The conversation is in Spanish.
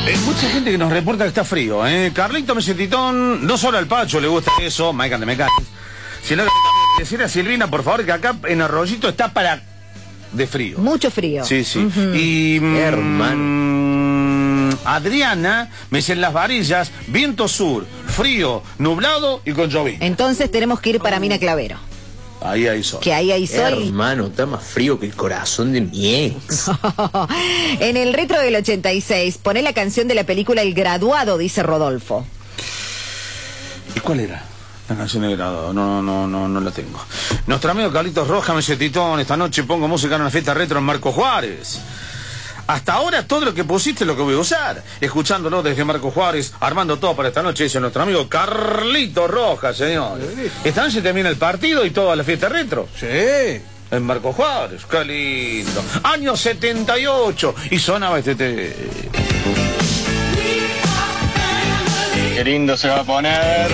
Mucha gente que nos reporta que está frío, Carlito Mesetitón, no solo al Pacho le gusta eso, Mike and the Mechanics, sino que también decirle a Silvina, por favor, que acá en Arroyito está para de frío. Mucho frío. Sí, sí. Y hermano. Adriana me dice en Las Varillas, viento sur, frío, nublado y con llovizna. Entonces tenemos que ir para Mina Clavero. Ahí hay sol. Que ahí hay sol. Hermano, está más frío que el corazón de mi ex. En el retro del 86, poné la canción de la película El Graduado, dice Rodolfo. ¿Y cuál era? La canción de graduado, no la tengo. Nuestro amigo Carlitos Rojas me dice, Titón, esta noche pongo música en una fiesta retro en Marco Juárez. Hasta ahora todo lo que pusiste es lo que voy a usar. Escuchándolo desde Marco Juárez, armando todo para esta noche, dice nuestro amigo Carlitos Rojas, señor. Esta noche termina el partido y toda la fiesta retro. Sí. En Marco Juárez, qué lindo. Año 78 y sonaba este Qué lindo se va a poner.